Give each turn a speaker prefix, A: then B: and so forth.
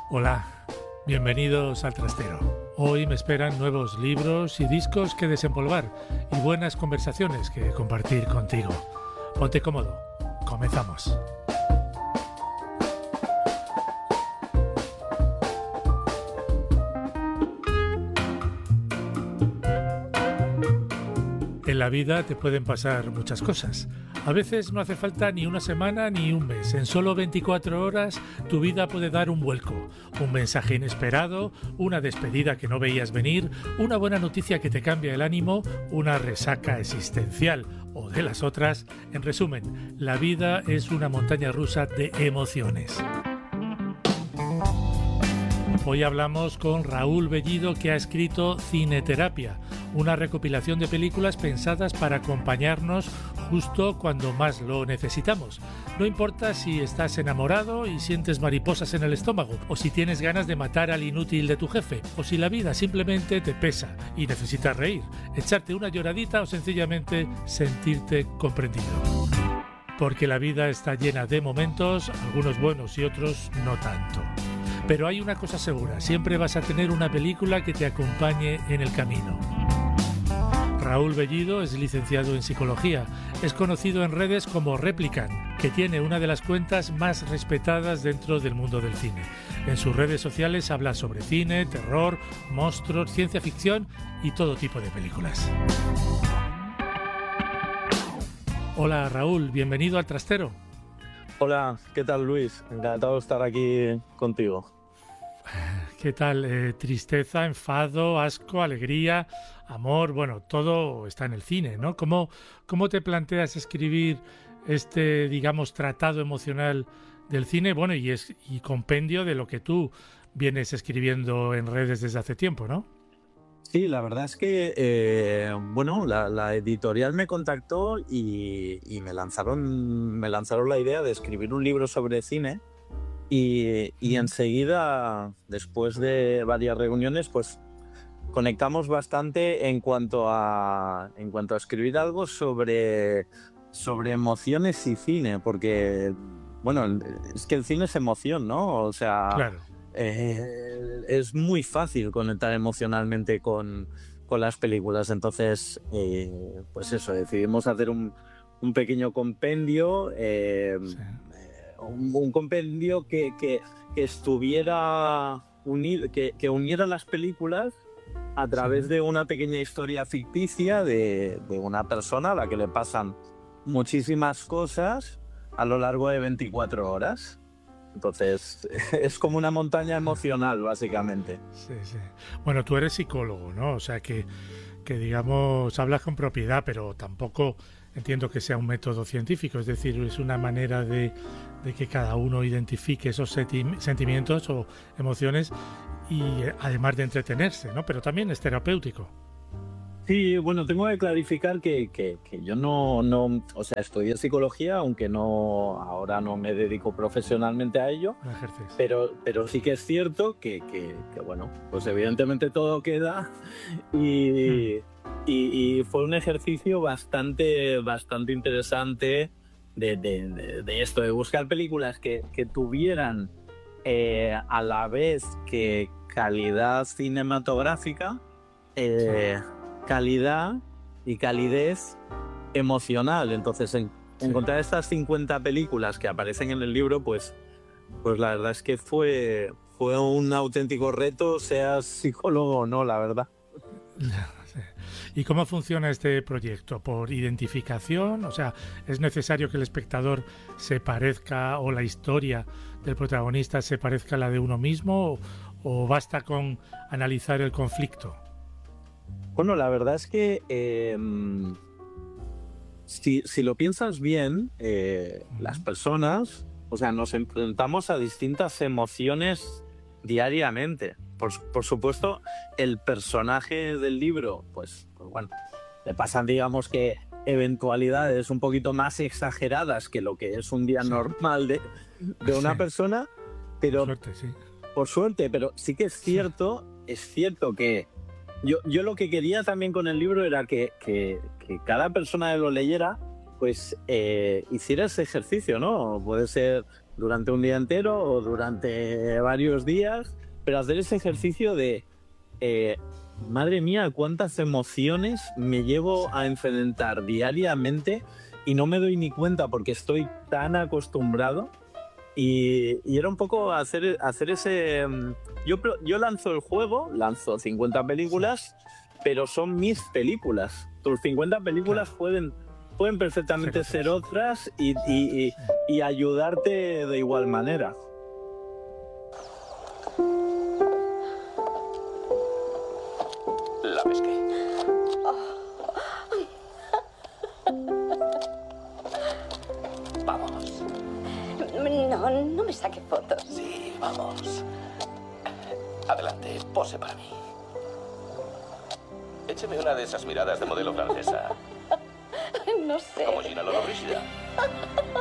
A: Hola, bienvenidos al Trastero. Hoy me esperan nuevos libros y discos que desempolvar y buenas conversaciones que compartir contigo. Ponte cómodo, comenzamos. En la vida te pueden pasar muchas cosas. A veces no hace falta ni una semana ni un mes. En solo 24 horas tu vida puede dar un vuelco. Un mensaje inesperado, una despedida que no veías venir, una buena noticia que te cambia el ánimo, una resaca existencial o de las otras. En resumen, la vida es una montaña rusa de emociones. Hoy hablamos con Raúl Bellido, que ha escrito Cineterapia, una recopilación de películas pensadas para acompañarnos justo cuando más lo necesitamos. No importa si estás enamorado y sientes mariposas en el estómago, o si tienes ganas de matar al inútil de tu jefe, o si la vida simplemente te pesa y necesitas reír, echarte una lloradita o sencillamente sentirte comprendido. Porque la vida está llena de momentos, algunos buenos y otros no tanto. Pero hay una cosa segura, siempre vas a tener una película que te acompañe en el camino. Raúl Bellido es licenciado en Psicología, es conocido en redes como Replicant, que tiene una de las cuentas más respetadas dentro del mundo del cine. En sus redes sociales habla sobre cine, terror, monstruos, ciencia ficción y todo tipo de películas. Hola Raúl, bienvenido al Trastero.
B: Hola, ¿qué tal Luis? Encantado de estar aquí contigo.
A: ¿Qué tal? Tristeza, enfado, asco, alegría, amor, bueno, todo está en el cine, ¿no? ¿Cómo te planteas escribir este, digamos, tratado emocional del cine? Bueno, y compendio de lo que tú vienes escribiendo en redes desde hace tiempo, ¿no?
B: Sí, la verdad es que, la editorial me contactó y me lanzaron la idea de escribir un libro sobre cine y enseguida, después de varias reuniones, pues conectamos bastante en cuanto a escribir algo sobre emociones y cine, porque, bueno, es que el cine es emoción, ¿no? O sea,
A: claro.
B: Es muy fácil conectar emocionalmente con las películas. Entonces, pues eso, decidimos hacer un pequeño compendio,
A: Sí.
B: un compendio que estuviera unido, que uniera las películas a través de una pequeña historia ficticia de una persona a la que le pasan muchísimas cosas a lo largo de 24 horas. Entonces, es como una montaña emocional, básicamente.
A: Sí, sí. Bueno, tú eres psicólogo, ¿no? O sea que digamos, hablas con propiedad, pero tampoco entiendo que sea un método científico. Es decir, es una manera de que cada uno identifique esos sentimientos o emociones y además de entretenerse, ¿no? Pero también es terapéutico.
B: Sí, bueno, tengo que clarificar que yo no, o sea, estudié psicología, aunque ahora no me dedico profesionalmente a ello,
A: No ejerces.
B: pero sí que es cierto que bueno, pues evidentemente todo queda y fue un ejercicio bastante interesante de esto, de buscar películas que tuvieran a la vez que calidad cinematográfica, calidad y calidez emocional. Entonces, encontrar estas 50 películas que aparecen en el libro, pues la verdad es que fue un auténtico reto, seas psicólogo o no, la verdad.
A: ¿Y cómo funciona este proyecto? ¿Por identificación? O sea, ¿es necesario que el espectador se parezca o la historia del protagonista se parezca a la de uno mismo o basta con analizar el conflicto?
B: Bueno, la verdad es que si lo piensas bien, las personas, o sea, nos enfrentamos a distintas emociones diariamente. Por supuesto, el personaje del libro, pues bueno, le pasan, digamos, que eventualidades un poquito más exageradas que lo que es un día normal de una persona, pero por suerte, pero sí que es cierto que yo lo que quería también con el libro era que cada persona que lo leyera, pues hiciera ese ejercicio, ¿no? Puede ser durante un día entero o durante varios días, pero hacer ese ejercicio de, madre mía, cuántas emociones me llevo a enfrentar diariamente y no me doy ni cuenta porque estoy tan acostumbrado. Y era un poco hacer ese... Yo lanzo el juego, lanzo 50 películas, pero son mis películas. Tus 50 películas pueden perfectamente ser otras y ayudarte de igual manera.
C: ¿La ves qué? Vamos.
D: No, no me saque fotos.
C: Sí, vamos. Adelante, pose para mí. Écheme una de esas miradas de modelo francesa.
D: No sé.
C: Como Gina Lollobrigida.